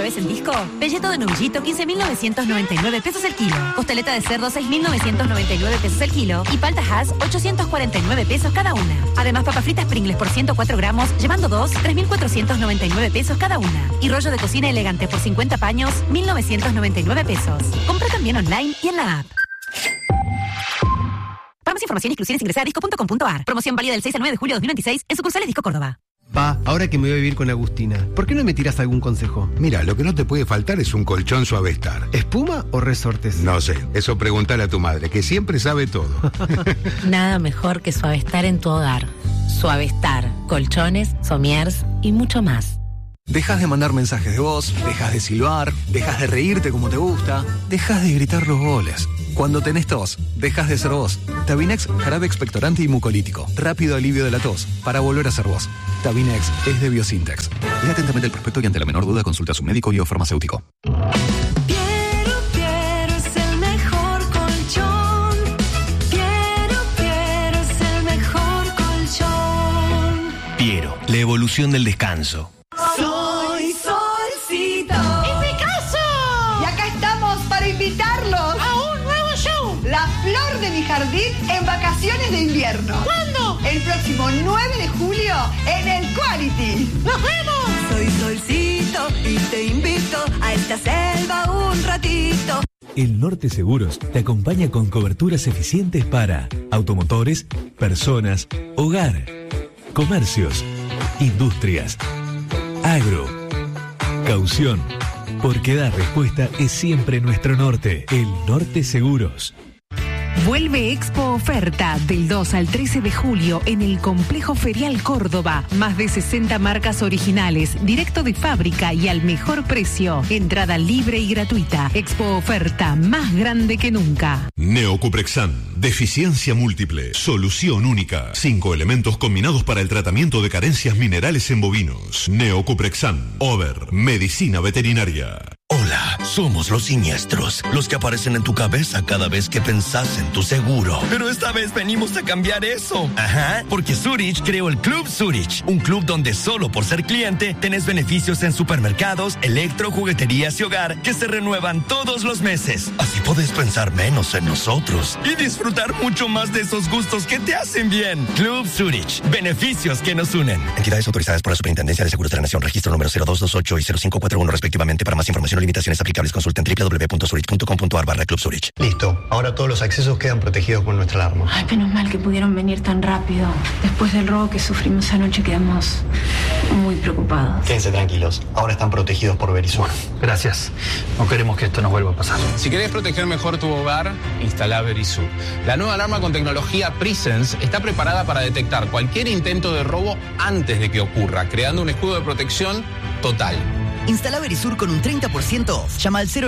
sabés en disco? Pelleto de novillito, 15.999 pesos el kilo. Costeleta de cerdo, 6.999 pesos el kilo. Y palta Hass, 849 pesos cada una. Además, papas fritas Pringles por 104 gramos, llevando 2, 3.499 pesos cada una. Y rollo de cocina elegante por 50 paños, 1.999 pesos. Compra también online y en la app. Para más información y exclusiones ingresa a disco.com.ar. Promoción válida del 6 al 9 de julio de 2026 en sucursales Disco Córdoba. Pa, ahora que me voy a vivir con Agustina, ¿por qué no me tiras algún consejo? Mira, lo que no te puede faltar es un colchón Suavestar. ¿Espuma o resortes? No sé, eso preguntale a tu madre, que siempre sabe todo. Nada mejor que Suavestar en tu hogar. Suavestar, colchones, somiers y mucho más. Dejas de mandar mensajes de voz, dejas de silbar, dejas de reírte como te gusta, dejas de gritar los goles. Cuando tenés tos, dejas de ser vos. Tabinex, jarabe expectorante y mucolítico. Rápido alivio de la tos, para volver a ser vos. Tabinex es de Biosintex. Lea atentamente el prospecto y ante la menor duda consulta a su médico y o farmacéutico. Piero es el mejor colchón. Piero es el mejor colchón. Piero, la evolución del descanso. Soy Solcito. ¡En mi caso! Y acá estamos para invitarlos a un nuevo show. La flor de mi jardín en vacaciones de invierno. ¿Cuándo? El próximo 9 de julio en el Quality. ¡Nos vemos! Soy Solcito y te invito a esta selva un ratito. El Norte Seguros te acompaña con coberturas eficientes para automotores, personas, hogar, comercios, industrias, agro, caución, porque dar respuesta es siempre nuestro norte. El Norte Seguros. Vuelve Expo Oferta del 2 al 13 de julio en el Complejo Ferial Córdoba. Más de 60 marcas originales, directo de fábrica y al mejor precio. Entrada libre y gratuita. Expo Oferta, más grande que nunca. Neocuprexan, deficiencia múltiple, solución única. 5 elementos combinados para el tratamiento de carencias minerales en bovinos. Neocuprexan, Over, medicina veterinaria. Hola, somos los siniestros, los que aparecen en tu cabeza cada vez que pensás en tu seguro. Pero esta vez venimos a cambiar eso. Ajá, porque Zurich creó el Club Zurich, un club donde solo por ser cliente tenés beneficios en supermercados, electro, jugueterías y hogar que se renuevan todos los meses. Así podés pensar menos en nosotros y disfrutar mucho más de esos gustos que te hacen bien. Club Zurich, beneficios que nos unen. Entidades autorizadas por la Superintendencia de Seguros de la Nación, registro número 0228 y 0541 respectivamente. Para más información o limitaciones aplicables, consulten www.zurich.com.ar/Club Zurich. Listo, ahora todos los accesos quedan protegidos con nuestra alarma. Ay, menos mal que pudieron venir tan rápido. Después del robo que sufrimos anoche quedamos muy preocupados. Quédense tranquilos, ahora están protegidos por Verisur. Gracias, no queremos que esto nos vuelva a pasar. Si querés proteger mejor tu hogar, instala Verisur. La nueva alarma con tecnología Presence está preparada para detectar cualquier intento de robo antes de que ocurra, creando un escudo de protección total. Instala Verisur con un 30% off. Llama al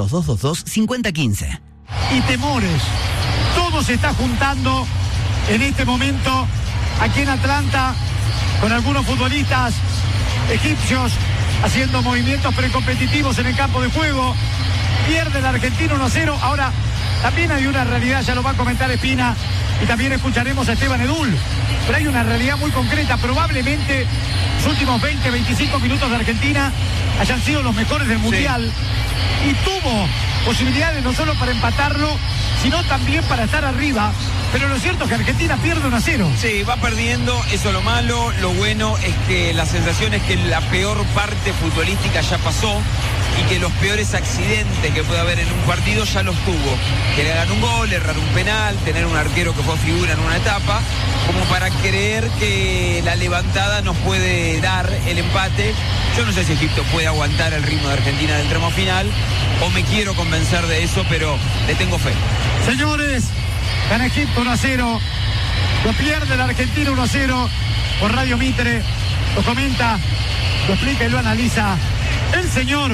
0800-222-5015. Y temores. Todo se está juntando en este momento aquí en Atlanta con algunos futbolistas egipcios haciendo movimientos precompetitivos en el campo de juego. Pierde la Argentina 1-0. Ahora también hay una realidad, ya lo va a comentar Espina, y también escucharemos a Esteban Edul. Pero hay una realidad muy concreta. Probablemente los últimos 20-25 minutos de Argentina hayan sido los mejores del Mundial. Sí. Y tuvo posibilidades no solo para empatarlo, sino también para estar arriba. Pero lo cierto es que Argentina pierde 1-0. Sí, va perdiendo, eso es lo malo. Lo bueno es que la sensación es que la peor parte futbolística ya pasó y que los peores accidentes que puede haber en un partido ya los tuvo. Que le hagan un gol, errar un penal, tener un arquero que fue figura en una etapa, como para creer que la levantada nos puede dar el empate. Yo no sé si Egipto puede aguantar el ritmo de Argentina del tramo final, o me quiero convencer de eso, pero le tengo fe. Señores, gana Egipto 1-0, lo pierde la Argentina 1-0 por Radio Mitre, lo comenta, lo explica y lo analiza el señor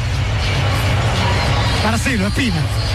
Marcelo Espina.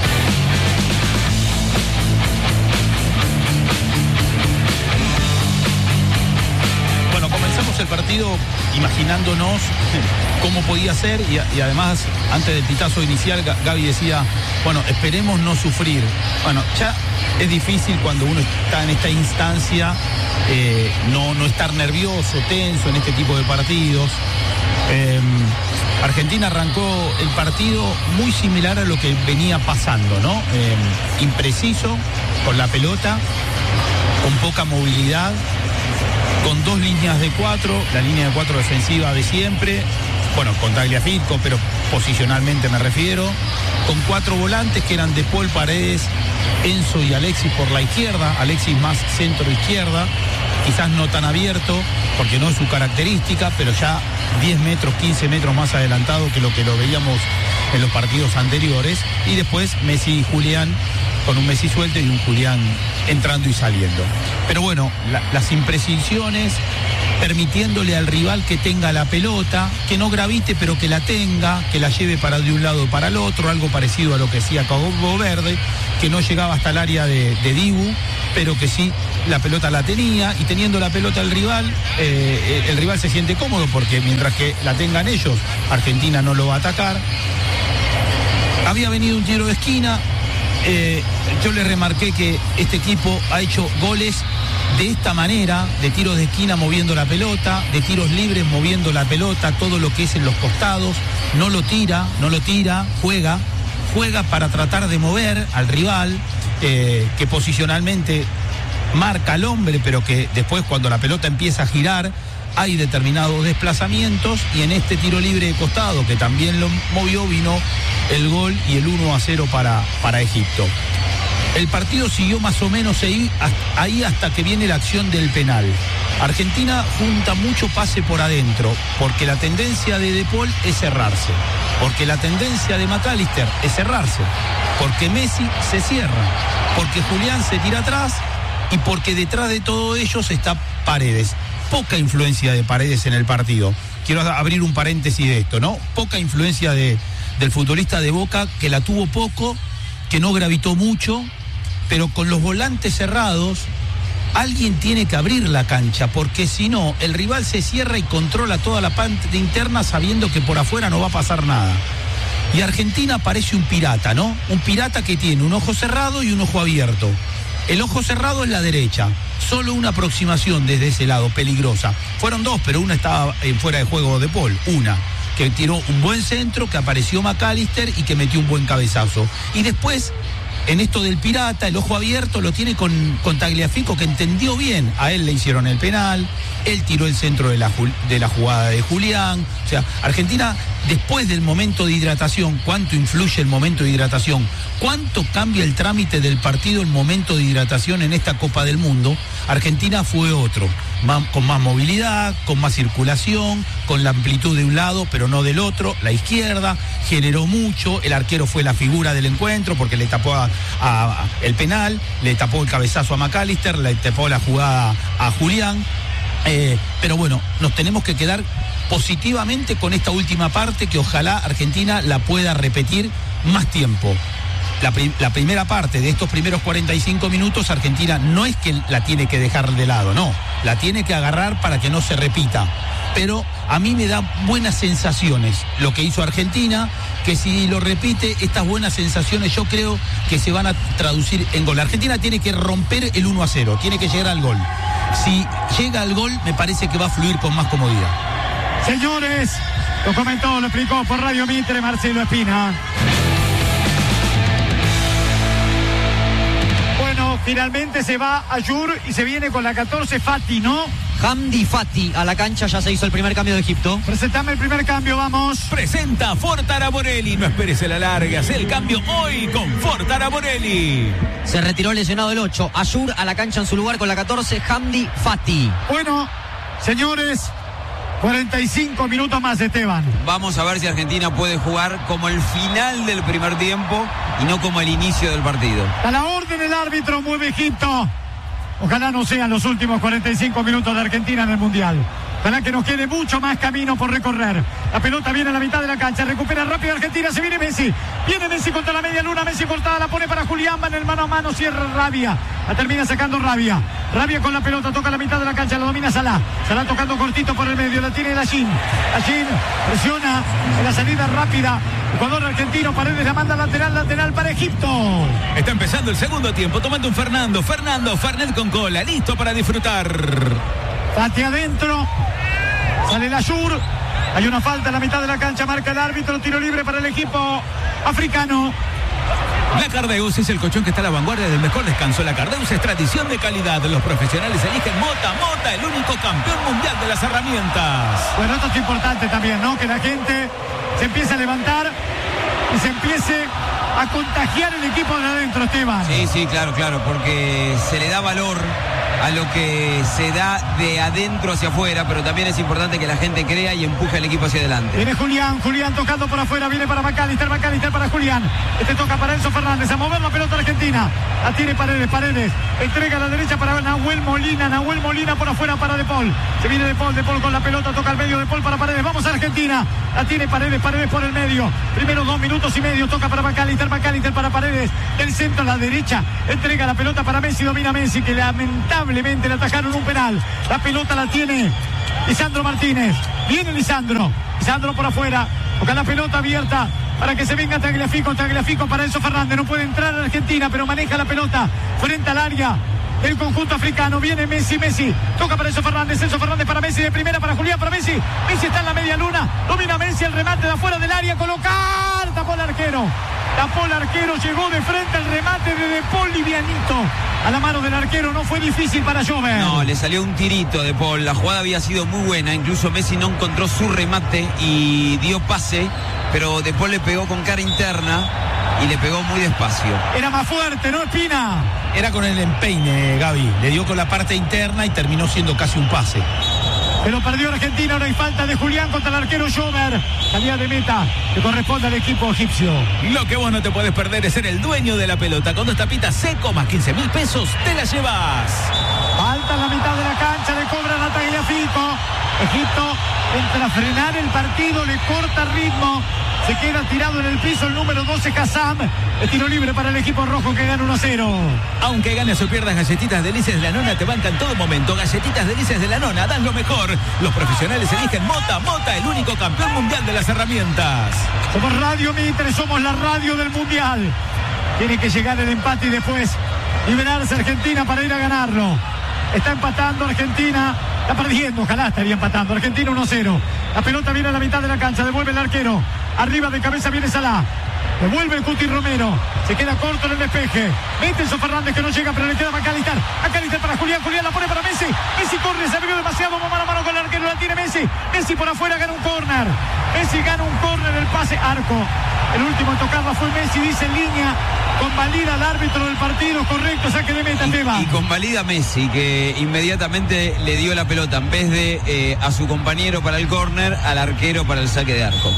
Bueno, comenzamos el partido imaginándonos cómo podía ser y además antes del pitazo inicial Gaby decía, bueno, esperemos no sufrir. Bueno, ya es difícil cuando uno está en esta instancia no estar nervioso, tenso en este tipo de partidos. Argentina arrancó el partido muy similar a lo que venía pasando, ¿no? Impreciso, con la pelota, con poca movilidad, con 2 líneas de 4, la línea de 4 defensiva de siempre, bueno, con Tagliafico, pero posicionalmente me refiero, con 4 volantes que eran De Paul, Paredes, Enzo y Alexis por la izquierda, Alexis más centro-izquierda, quizás no tan abierto, porque no es su característica, pero ya 10 metros, 15 metros más adelantado que lo veíamos en los partidos anteriores, y después Messi y Julián, con un Messi suelto y un Julián entrando y saliendo. Pero bueno, las imprecisiones, permitiéndole al rival que tenga la pelota, que no gravite, pero que la tenga, que la lleve para de un lado para el otro, algo parecido a lo que hacía Cabo Verde, que no llegaba hasta el área de Dibu, pero que sí la pelota la tenía, y teniendo la pelota el rival se siente cómodo, porque mientras que la tengan ellos, Argentina no lo va a atacar. Había venido un tiro de esquina, yo le remarqué que este equipo ha hecho goles de esta manera, de tiros de esquina moviendo la pelota, de tiros libres moviendo la pelota, todo lo que es en los costados, no lo tira, juega para tratar de mover al rival, que posicionalmente marca al hombre, pero que después cuando la pelota empieza a girar hay determinados desplazamientos, y en este tiro libre de costado que también lo movió vino el gol y el 1-0 para Egipto. El partido siguió más o menos ahí hasta que viene la acción del penal. Argentina junta mucho pase por adentro, porque la tendencia de Paul es cerrarse, porque la tendencia de McAllister es cerrarse, porque Messi se cierra, porque Julián se tira atrás y porque detrás de todos ellos está Paredes. Poca influencia de Paredes en el partido. Quiero abrir un paréntesis de esto, ¿no? Poca influencia del futbolista de Boca, que la tuvo poco, que no gravitó mucho, pero con los volantes cerrados alguien tiene que abrir la cancha, porque si no, el rival se cierra y controla toda la parte interna sabiendo que por afuera no va a pasar nada. Y Argentina parece un pirata, ¿no? Un pirata que tiene un ojo cerrado y un ojo abierto. El ojo cerrado es la derecha, solo una aproximación desde ese lado, peligrosa. Fueron 2, pero una estaba fuera de juego de Paul, una que tiró un buen centro, que apareció McAllister y que metió un buen cabezazo. Y después, en esto del pirata, el ojo abierto lo tiene con Tagliafico, que entendió bien. A él le hicieron el penal, él tiró el centro de la jugada de Julián. O sea, Argentina, después del momento de hidratación, ¿cuánto influye el momento de hidratación? ¿Cuánto cambia el trámite del partido el momento de hidratación en esta Copa del Mundo? Argentina fue otro, con más movilidad, con más circulación, con la amplitud de un lado, pero no del otro, la izquierda, generó mucho, el arquero fue la figura del encuentro porque le tapó el penal, le tapó el cabezazo a McAllister, le tapó la jugada a Julián, pero bueno, nos tenemos que quedar positivamente con esta última parte, que ojalá Argentina la pueda repetir más tiempo. La primera parte de estos primeros 45 minutos, Argentina no es que la tiene que dejar de lado, no, la tiene que agarrar para que no se repita. Pero a mí me da buenas sensaciones lo que hizo Argentina, que si lo repite, estas buenas sensaciones yo creo que se van a traducir en gol. Argentina tiene que romper el 1-0, tiene que llegar al gol. Si llega al gol, me parece que va a fluir con más comodidad. Señores, lo comentó, lo explicó por Radio Mitre Marcelo Espina. Finalmente se va Ayur y se viene con la 14 Fati, ¿no? Hamdi Fati a la cancha, ya se hizo el primer cambio de Egipto. Presentame el primer cambio, vamos. Presenta Ford Araborelli. No esperes a la larga, haz el cambio hoy con Ford Araborelli. Se retiró lesionado el 8. Ayur a la cancha en su lugar con la 14, Hamdi Fati. Bueno, señores, 45 minutos más, Esteban. Vamos a ver si Argentina puede jugar como el final del primer tiempo y no como el inicio del partido. A la orden el árbitro, mueve Egipto. Ojalá no sean los últimos 45 minutos de Argentina en el Mundial. Ojalá que nos quede mucho más camino por recorrer. La pelota viene a la mitad de la cancha, recupera rápido Argentina, se viene Messi. Viene Messi contra la media luna, Messi cortada, la pone para Julián, va en el mano a mano, cierra Rabia. La termina sacando Rabia. Rabia con la pelota, toca la mitad de la cancha, la domina Salah. Salah tocando cortito por el medio, la tiene Lachín. Lachín presiona en la salida rápida. Jugador argentino, Paredes la manda lateral para Egipto. Está empezando el segundo tiempo, tomando un Fernando Fernet con cola, listo para disfrutar. Fati adentro, sale el Ayur, Hay una falta en la mitad de la cancha, marca el árbitro, tiro libre para el equipo africano. La Cardeus es el colchón que está a la vanguardia del mejor descanso. La Cardeus es tradición de calidad. Los profesionales eligen Mota, el único campeón mundial de las herramientas. Bueno, esto es importante también, ¿no? Que la gente se empiece a levantar y se empiece a contagiar el equipo de adentro, Esteban. Sí, claro, porque se le da valor a lo que se da de adentro hacia afuera, pero también es importante que la gente crea y empuje al equipo hacia adelante. Viene Julián tocando por afuera, viene para McAllister para Julián. Este toca para Enzo Fernández, a mover la pelota argentina. La tiene Paredes, entrega a la derecha para Nahuel Molina por afuera para De Paul. Se viene De Paul con la pelota, toca al medio, De Paul para Paredes. Vamos a Argentina. La tiene Paredes por el medio. Primero 2 minutos y medio, toca para McAllister para Paredes. Del centro a la derecha, entrega la pelota para Messi, domina Messi, que lamentablemente le atajaron un penal. La pelota la tiene Lisandro Martínez. Viene Lisandro por afuera, toca la pelota abierta para que se venga Tagliafico para Enzo Fernández. No puede entrar a Argentina, pero maneja la pelota frente al área del conjunto africano. Viene Messi, toca para Enzo Fernández para Messi, de primera para Julián, para Messi está en la media luna, domina Messi, el remate de afuera del área, colocar, tapó el arquero, llegó de frente al remate de Paul, livianito a la mano del arquero, no fue difícil para Jover. No, le salió un tirito de Paul, la jugada había sido muy buena, incluso Messi no encontró su remate y dio pase, pero De Paul le pegó con cara interna y le pegó muy despacio. Era más fuerte, ¿no, Espina? Era con el empeine, Gaby, le dio con la parte interna y terminó siendo casi un pase. Pero perdió Argentina, ahora hay falta de Julián contra el arquero Jover. Salida de meta que corresponde al equipo egipcio. Lo que vos no te podés perder es ser el dueño de la pelota. Con 2 tapitas seco más 15.000 pesos, te la llevas. Falta en la mitad de la cancha, le cobran a Tagliafico. Egipto entra a frenar el partido, le corta ritmo. Se queda tirado en el piso el número 12, Hassam. El tiro libre para el equipo rojo que gana 1-0. Aunque ganes o pierdas, Galletitas Delicias de la Nona te bancan en todo momento. Galletitas Delicias de la Nona, dan lo mejor. Los profesionales eligen Mota, el único campeón mundial de las herramientas. Somos Radio Mitre, somos la radio del mundial. Tiene que llegar el empate y después liberarse Argentina para ir a ganarlo. Está empatando Argentina, está perdiendo, ojalá estaría empatando. Argentina 1-0. La pelota viene a la mitad de la cancha, devuelve el arquero. Arriba de cabeza viene Salah. Devuelve el Cuti Romero. Se queda corto en el despeje. Mete Enzo Fernández que no llega, pero le queda McAllister. McAllister para Julián la pone para Messi. Messi corre, se abrió demasiado, mano a mano con el arquero, la tiene Messi. Messi por afuera gana un córner. Messi gana un córner, el pase arco. El último en tocarla fue Messi, dice en línea. Convalida al árbitro del partido, correcto, saque de meta, Esteban. Y convalida Messi, que inmediatamente le dio la pelota en vez de a su compañero para el córner, al arquero para el saque de arco.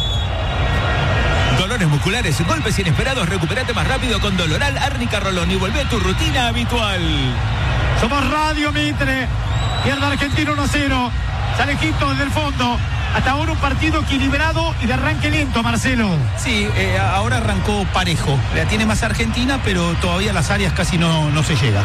Dolores musculares, golpes inesperados, recupérate más rápido con Doloral Árnica Rolón y vuelve a tu rutina habitual. Somos Radio Mitre. Pierde Argentina 1-0. Sale Egipto desde el fondo. Hasta ahora un partido equilibrado y de arranque lento, Marcelo. Sí, ahora arrancó parejo. La tiene más Argentina, pero todavía las áreas casi no se llega.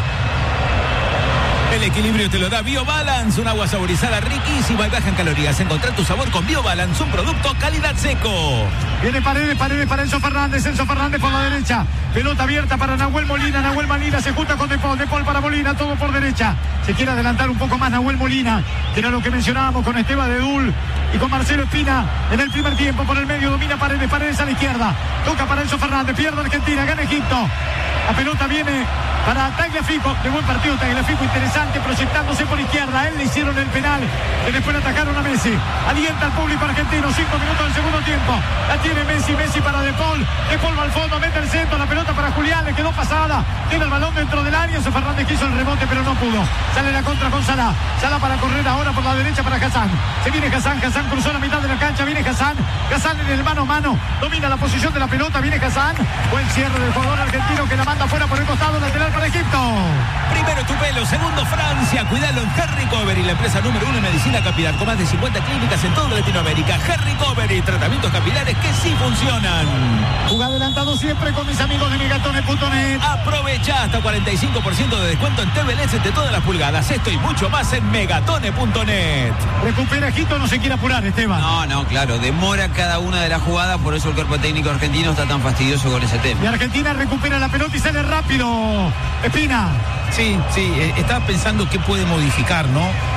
El equilibrio te lo da BioBalance, un agua saborizada riquísima y baja en calorías. Encontrá tu sabor con BioBalance, un producto calidad seco. Viene Paredes para Enzo Fernández por la derecha. Pelota abierta para Nahuel Molina se junta con De Paul para Molina, todo por derecha. Se quiere adelantar un poco más Nahuel Molina, que era lo que mencionábamos con Esteban Dedul y con Marcelo Espina en el primer tiempo. Por el medio domina Paredes a la izquierda. Toca para Enzo Fernández, pierde Argentina, gana Egipto. La pelota viene para Tagliafico, de buen partido Tagliafico, interesante, proyectándose por izquierda. A él le hicieron el penal, que después le atacaron a Messi. Alienta al público argentino, 5 minutos del segundo tiempo. La tiene Messi para De Paul va al fondo, mete el centro, la pelota para Julián, le quedó pasada, tiene el balón dentro del área. Enzo Fernández quiso el rebote, pero no pudo. Sale la contra con Salah para correr ahora por la derecha para Hassam. Se viene Hassam cruzó la mitad de la cancha, viene Hassam en el mano a mano, domina la posición de la pelota, viene Hassam. Buen cierre del jugador argentino que la manda fuera por el costado, lateral para Egipto. Primero tu pelo, segundo Francia, cuidalo en Harry Covery, la empresa número 1 en medicina capilar, con más de 50 clínicas en toda Latinoamérica. Harry Covery, tratamientos capilares que sí funcionan. Juega adelantado siempre con mis amigos de Megatone.net. Aprovecha hasta 45% de descuento en TV LED de todas las pulgadas. Esto y mucho más en Megatone.net. Recupera Egipto, no se quiere apurar, Esteban. No, claro, demora cada una de las jugadas, por eso el cuerpo técnico argentino está tan fastidioso con ese tema. Y Argentina recupera la pelota y sale rápido, Espina. Sí, estaba pensando qué puede modificar, ¿no?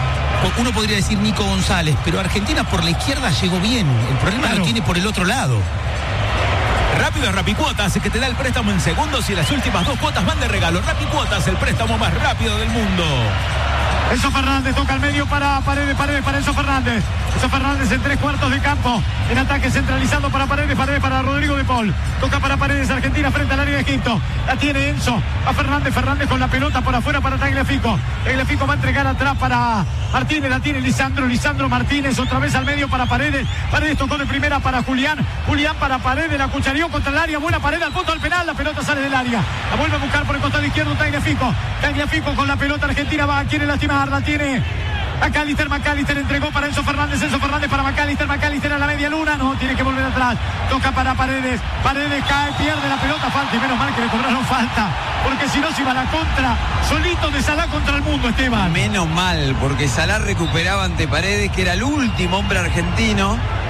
Uno podría decir Nico González, pero Argentina por la izquierda llegó bien. El problema lo tiene por el otro lado. Rápido es Rapicuotas, que te da el préstamo en segundos y las últimas 2 cuotas van de regalo. Rapicuotas, el préstamo más rápido del mundo. Enzo Fernández toca al medio para Paredes para Enzo Fernández. Enzo Fernández en 3/4 de campo. En ataque centralizando para Paredes para Rodrigo de Paul. Toca para Paredes, Argentina frente al área de Egipto. La tiene Enzo. A Fernández con la pelota por afuera para Tagliafico. Tagliafico va a entregar atrás para Martínez. La tiene Lisandro Martínez. Otra vez al medio para Paredes. Paredes tocó de primera para Julián. Julián para Paredes. La cuchareó contra el área. Buena Paredes al punto del penal. La pelota sale del área. La vuelve a buscar por el costado izquierdo Tagliafico. Tagliafico con la pelota. Argentina quiere lastimar. La tiene McAllister entregó para Enzo Fernández para McAllister a la media luna, no, tiene que volver atrás, toca para Paredes cae, pierde la pelota, falta, y menos mal que le cobraron falta, porque si no se iba a la contra, solito de Salah contra el mundo, Esteban. Menos mal, porque Salah recuperaba ante Paredes, que era el último hombre argentino,